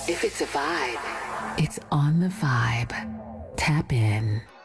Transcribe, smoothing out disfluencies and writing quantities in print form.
If it's a vibe, it's on the vibe. Tap in.